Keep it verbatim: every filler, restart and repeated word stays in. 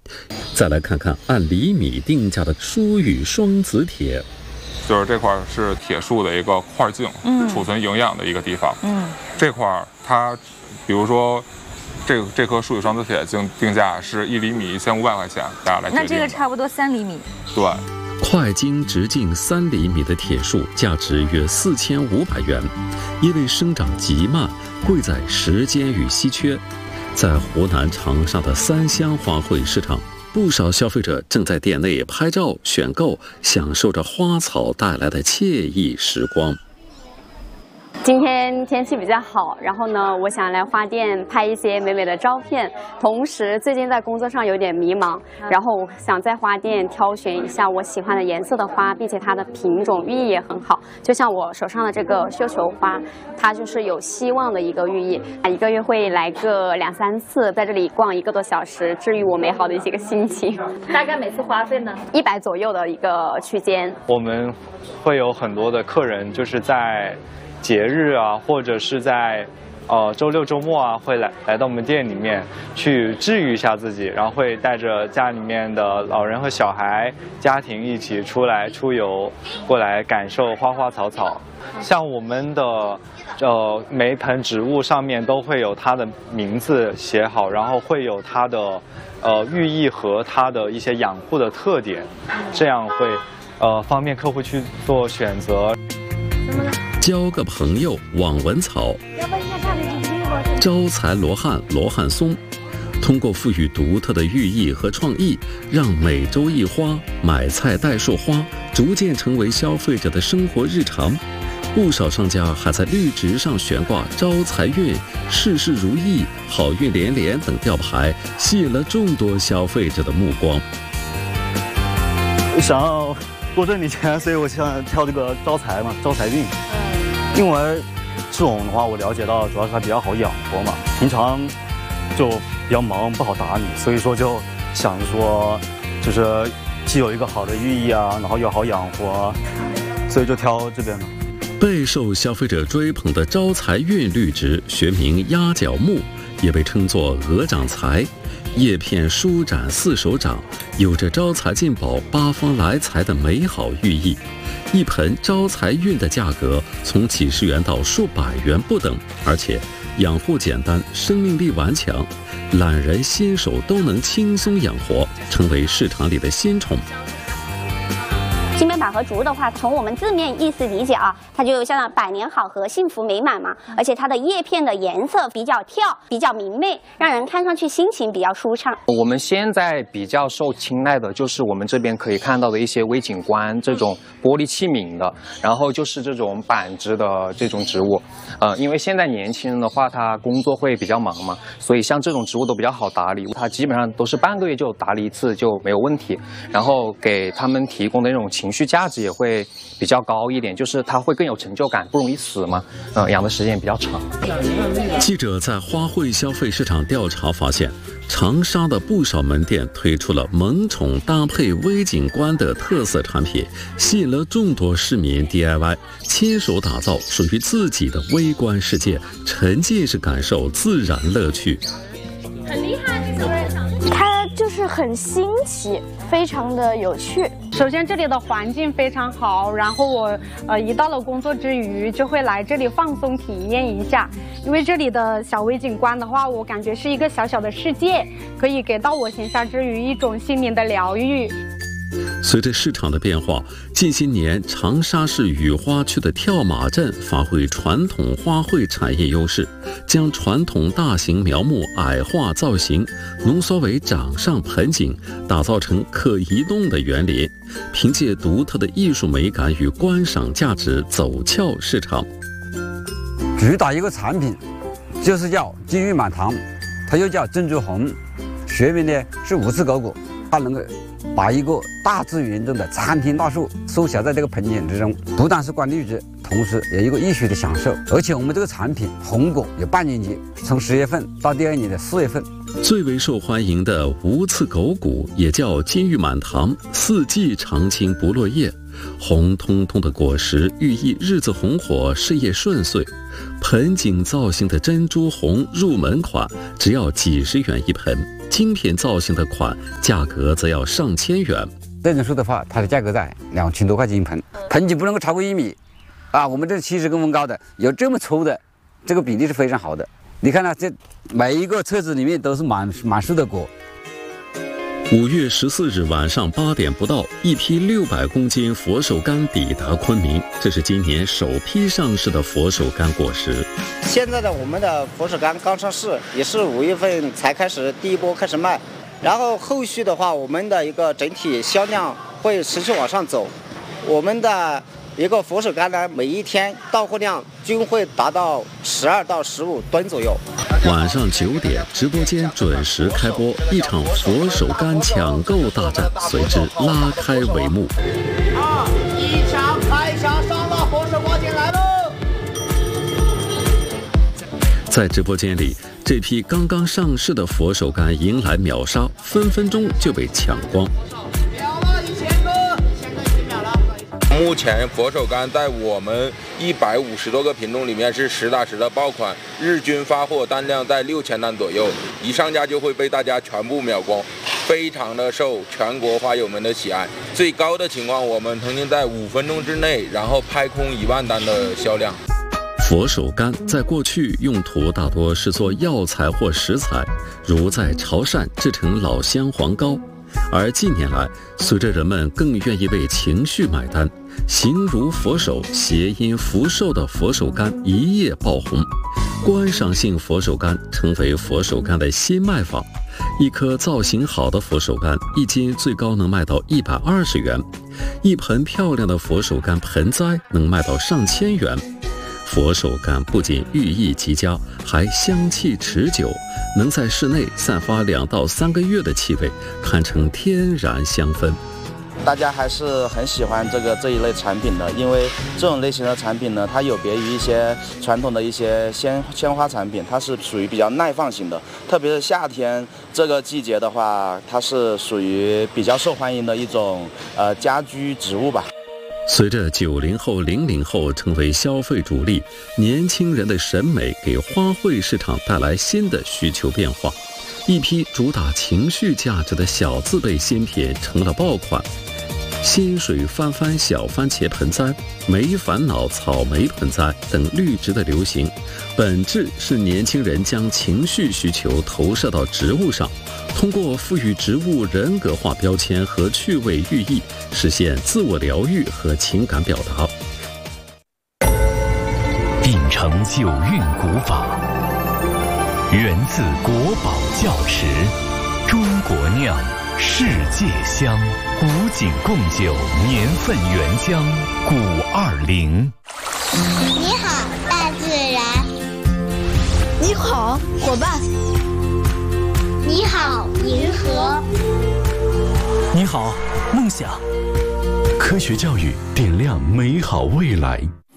再来看看按厘米定价的疏羽双子铁， 就是这块是铁树的一个块茎， 嗯， 储存营养的一个地方。 嗯， 这块它，比如说，这这颗疏羽双子铁定定价是一厘米一千五百块钱，大家来决定。 那这个差不多三厘米。 对。 块茎直径三厘米的铁树价值约四千五百元，因为生长极慢，贵在时间与稀缺。在湖南长沙的三湘花卉市场，不少消费者正在店内拍照选购，享受着花草带来的惬意时光。 今天天气比较好，然后呢，我想来花店拍一些美美的照片。同时，最近在工作上有点迷茫，然后想在花店挑选一下我喜欢的颜色的花，并且它的品种寓意也很好。就像我手上的这个绣球花，它就是有希望的一个寓意。一个月会来个两三次，在这里逛一个多小时，治愈我美好的一些个心情。 大概每次花费呢？ 一百左右的一个区间。 我们会有很多的客人，就是在节日啊，或者是在呃周六周末啊，会来来到我们店里面去治愈一下自己，然后会带着家里面的老人和小孩家庭一起出来出游，过来感受花花草草。像我们的呃每一盆植物上面都会有它的名字写好，然后会有它的呃寓意和它的一些养护的特点，这样会呃方便客户去做选择。 交个朋友网纹草，招财罗汉罗汉松，通过赋予独特的寓意和创意，让每周一花、买菜带束花逐渐成为消费者的生活日常。不少商家还在绿植上悬挂招财运、事事如意、好运连连等吊牌，吸引了众多消费者的目光。 我想要多挣点钱，所以我想挑这个招财嘛，招财运。因为这种的话，我了解到主要是它比较好养活嘛，平常就比较忙，不好打理，所以说就想着说，就是既有一个好的寓意啊，然后又好养活，所以就挑这边的。 备受消费者追捧的招财运绿植，学名鸭脚木，也被称作鹅掌财。叶片舒展似手掌，有着招财进宝、八方来财的美好寓意。一盆招财运的价格从几十元到数百元不等，而且养护简单，生命力顽强，懒人新手都能轻松养活，成为市场里的新宠。 金边百合竹的话，从我们字面意思理解啊，它就像百年好合、幸福美满嘛。而且它的叶片的颜色比较跳，比较明媚，让人看上去心情比较舒畅。 我们现在比较受青睐的就是我们这边可以看到的一些微景观这种玻璃器皿的，然后就是这种板植的这种植物。呃，因为现在年轻人的话，他工作会比较忙嘛，所以像这种植物都比较好打理，它基本上都是半个月就打理一次就没有问题。然后给他们提供的那种情绪价值也会比较高一点，就是它会更有成就感，不容易死嘛。嗯、呃，养的时间也比较长。 记者在花卉消费市场调查发现，长沙的不少门店推出了萌宠搭配微景观的特色产品，吸引了众多市民 D I Y 亲手打造属于自己的微观世界，沉浸式感受自然乐趣。 很厉害，它就是很新奇，非常的有趣。 首先这里的环境非常好，然后我呃一到了工作之余就会来这里放松体验一下，因为这里的小微景观的话，我感觉是一个小小的世界，可以给到我闲暇之余一种心灵的疗愈。 随着市场的变化，近些年长沙市雨花区的跳马镇发挥传统花卉产业优势，将传统大型苗木矮化造型，浓缩为掌上盆景，打造成可移动的园林，凭借独特的艺术美感与观赏价值走俏市场。 主打一个产品就是叫金玉满堂，它又叫珍珠红，学名呢是五刺狗骨，它能够把一个大自园中的参天大树缩小在这个盆景之中，不但是观绿植，同时也有一个艺术的享受。而且我们这个产品红果有半年期，从十月份到第二年的四月份， 最为受欢迎的无刺狗骨也叫金玉满堂，四季常青不落叶，红彤彤的果实寓意日子红火，事业顺遂。盆景造型的珍珠红入门款只要几十元一盆，精品造型的款价格则要上千元。 这种树的话，它的价格在两千多块钱一盆，盆景不能够超过一米，啊，我们这七十公分高的有这么粗的，这个比例是非常好的。你看呢、啊，这每一个册子里面都是满满树的果。 五月十四日晚上八点不到，一批六百公斤佛手柑抵达昆明，这是今年首批上市的佛手柑果实。 现在的我们的佛手柑刚上市，也是五月份才开始第一波开始卖，然后后续的话，我们的一个整体销量会持续往上走。我们的一个佛手柑呢，每一天到货量均会达到十二到十五吨左右。 晚上九点，直播间准时开播，一场佛手柑抢购大战随之拉开帷幕。 啊，一抢开抢上了佛手柑进来喽！ 在直播间里，这批刚刚上市的佛手柑迎来秒杀，分分钟就被抢光。 目前佛手柑在我们一百五十多个品种里面是实打实的爆款，日均发货单量在六千单左右，一上架就会被大家全部秒光，非常的受全国花友们的喜爱。最高的情况，我们曾经在五分钟之内，然后拍空一万单的销量。 佛手柑在过去用途大多是做药材或食材，如在潮汕制成老香黄膏。而近年来，随着人们更愿意为情绪买单，形如佛手谐音福寿的佛手柑一夜爆红，观赏性佛手柑成为佛手柑的新卖法。一颗造型好的佛手柑一斤最高能卖到一百二十元，一盆漂亮的佛手柑盆栽能卖到上千元。佛手柑不仅寓意极佳，还香气持久，能在室内散发两到三个月的气味，堪称天然香氛。 大家还是很喜欢这个这一类产品的，因为这种类型的产品呢，它有别于一些传统的一些鲜鲜花产品，它是属于比较耐放型的，特别是夏天这个季节的话，它是属于比较受欢迎的一种呃家居植物吧。 随着九零后、零零后成为消费主力，年轻人的审美给花卉市场带来新的需求变化。一批主打情绪价值的小字辈新品成了爆款，心水翻翻小番茄盆栽、没烦恼草莓盆栽等绿植的流行，本质是年轻人将情绪需求投射到植物上，通过赋予植物人格化标签和趣味寓意，实现自我疗愈和情感表达。 秉承九韵古法，源自国宝窖池，中国酿，世界香，古井贡酒年份原浆古二零。 你好，大自然。 你好，伙伴。 你好，银河。 你好，梦想。科学教育点亮美好未来。